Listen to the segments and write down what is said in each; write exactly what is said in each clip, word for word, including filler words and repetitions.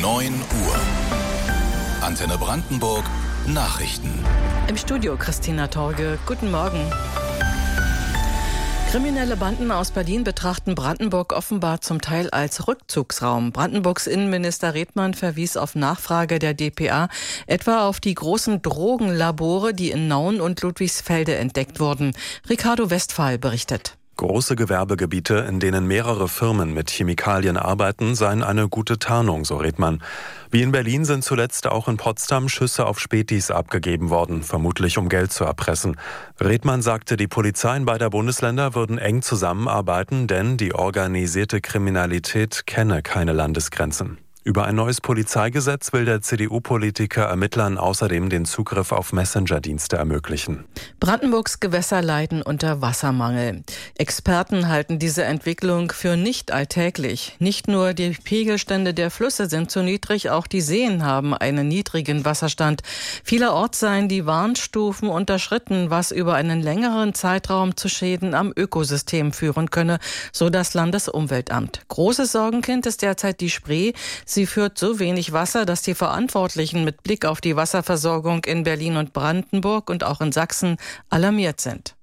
neun Uhr. Antenne Brandenburg Nachrichten. Im Studio Christina Torge. Guten Morgen. Kriminelle Banden aus Berlin betrachten Brandenburg offenbar zum Teil als Rückzugsraum. Brandenburgs Innenminister Redmann verwies auf Nachfrage der d p a etwa auf die großen Drogenlabore, die in Nauen und Ludwigsfelde entdeckt wurden. Ricardo Westphal berichtet. Große Gewerbegebiete, in denen mehrere Firmen mit Chemikalien arbeiten, seien eine gute Tarnung, so Redmann. Wie in Berlin sind zuletzt auch in Potsdam Schüsse auf Spätis abgegeben worden, vermutlich um Geld zu erpressen. Redmann sagte, die Polizeien beider Bundesländer würden eng zusammenarbeiten, denn die organisierte Kriminalität kenne keine Landesgrenzen. Über ein neues Polizeigesetz will der C D U-Politiker Ermittlern außerdem den Zugriff auf Messenger-Dienste ermöglichen. Brandenburgs Gewässer leiden unter Wassermangel. Experten halten diese Entwicklung für nicht alltäglich. Nicht nur die Pegelstände der Flüsse sind zu niedrig, auch die Seen haben einen niedrigen Wasserstand. Vielerorts seien die Warnstufen unterschritten, was über einen längeren Zeitraum zu Schäden am Ökosystem führen könne, so das Landesumweltamt. Großes Sorgenkind ist derzeit die Spree. Sie führt so wenig Wasser, dass die Verantwortlichen mit Blick auf die Wasserversorgung in Berlin und Brandenburg und auch in Sachsen alarmiert sind.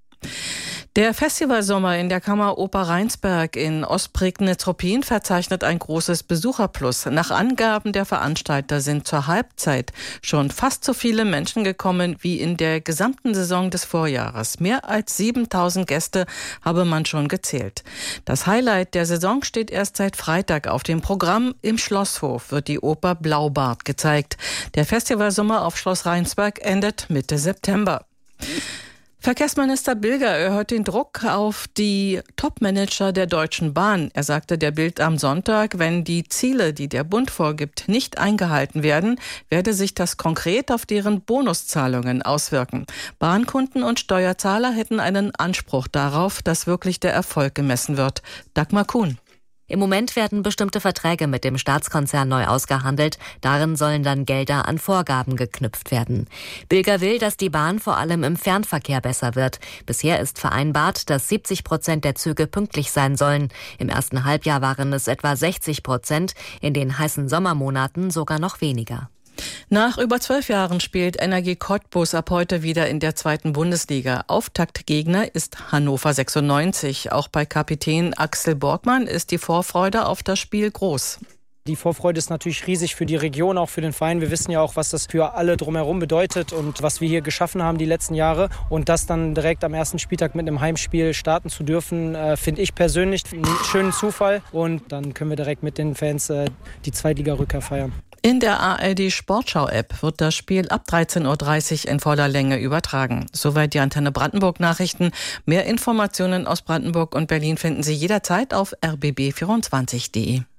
Der Festivalsommer in der Kammeroper Rheinsberg in Ostprignitz-Ruppin verzeichnet ein großes Besucherplus. Nach Angaben der Veranstalter sind zur Halbzeit schon fast so viele Menschen gekommen wie in der gesamten Saison des Vorjahres. Mehr als siebentausend Gäste habe man schon gezählt. Das Highlight der Saison steht erst seit Freitag auf dem Programm. Im Schlosshof wird die Oper Blaubart gezeigt. Der Festivalsommer auf Schloss Rheinsberg endet Mitte September. Verkehrsminister Bilger erhöht den Druck auf die Topmanager der Deutschen Bahn. Er sagte der Bild am Sonntag, wenn die Ziele, die der Bund vorgibt, nicht eingehalten werden, werde sich das konkret auf deren Bonuszahlungen auswirken. Bahnkunden und Steuerzahler hätten einen Anspruch darauf, dass wirklich der Erfolg gemessen wird. Dagmar Kuhn. Im Moment werden bestimmte Verträge mit dem Staatskonzern neu ausgehandelt. Darin sollen dann Gelder an Vorgaben geknüpft werden. Bilger will, dass die Bahn vor allem im Fernverkehr besser wird. Bisher ist vereinbart, dass siebzig Prozent der Züge pünktlich sein sollen. Im ersten Halbjahr waren es etwa sechzig Prozent, in den heißen Sommermonaten sogar noch weniger. Nach über zwölf Jahren spielt Energie Cottbus ab heute wieder in der zweiten Bundesliga. Auftaktgegner ist Hannover sechsundneunzig. Auch bei Kapitän Axel Borgmann ist die Vorfreude auf das Spiel groß. Die Vorfreude ist natürlich riesig für die Region, auch für den Verein. Wir wissen ja auch, was das für alle drumherum bedeutet und was wir hier geschaffen haben die letzten Jahre. Und das dann direkt am ersten Spieltag mit einem Heimspiel starten zu dürfen, äh, finde ich persönlich einen schönen Zufall. Und dann können wir direkt mit den Fans äh, die Zweitliga-Rückkehr feiern. In der A R D Sportschau-App wird das Spiel ab dreizehn Uhr dreißig in voller Länge übertragen. Soweit die Antenne Brandenburg Nachrichten. Mehr Informationen aus Brandenburg und Berlin finden Sie jederzeit auf r b b vierundzwanzig punkt d e.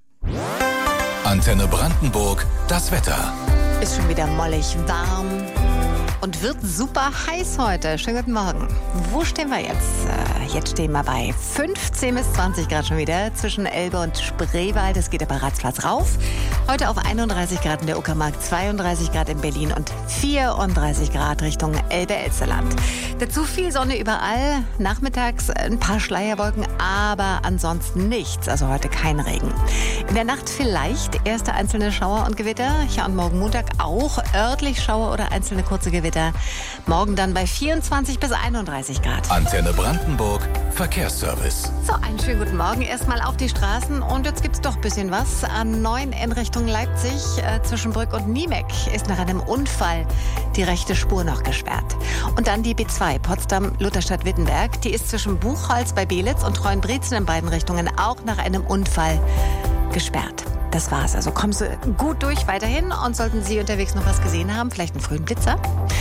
Antenne Brandenburg, das Wetter. Ist schon wieder mollig warm und wird super heiß heute. Schönen guten Morgen. Wo stehen wir jetzt? Jetzt stehen wir bei fünfzehn bis zwanzig Grad schon wieder zwischen Elbe und Spreewald. Es geht aber ratzfatz rauf. Heute auf einunddreißig Grad in der Uckermark, zweiunddreißig Grad in Berlin und vierunddreißig Grad Richtung Elbe-Elsterland. Dazu viel Sonne überall. Nachmittags ein paar Schleierwolken, aber ansonsten nichts. Also heute kein Regen. In der Nacht vielleicht erste einzelne Schauer und Gewitter. Ja, und morgen Montag auch örtlich Schauer oder einzelne kurze Gewitter. Morgen dann bei vierundzwanzig bis einunddreißig Grad. Antenne Brandenburg, Verkehrsservice. So, einen schönen guten Morgen. Erstmal auf die Straßen. Und jetzt gibt's doch ein bisschen was. A neun in Richtung Leipzig, äh, zwischen Brück und Niemek, ist nach einem Unfall die rechte Spur noch gesperrt. Und dann die B zwei, Potsdam-Lutherstadt-Wittenberg. Die ist zwischen Buchholz bei Belitz und Treuenbrietzen in beiden Richtungen auch nach einem Unfall gesperrt. Das war's. Also kommen Sie gut durch weiterhin. Und sollten Sie unterwegs noch was gesehen haben, vielleicht einen frühen Blitzer.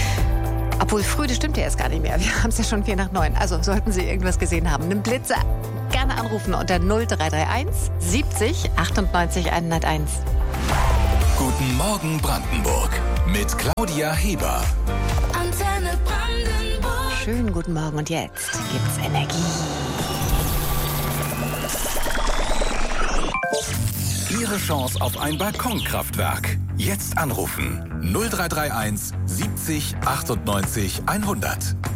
Obwohl früh, das stimmt ja erst gar nicht mehr. Wir haben es ja schon vier nach neun. Also sollten Sie irgendwas gesehen haben, einen Blitzer, gerne anrufen unter null drei drei eins siebzig achtundneunzig hunderteins. Guten Morgen Brandenburg mit Claudia Heber. Antenne Brandenburg. Schönen guten Morgen und jetzt gibt's Energie. Ihre Chance auf ein Balkonkraftwerk. Jetzt anrufen null drei drei eins siebzig achtundneunzig hundert.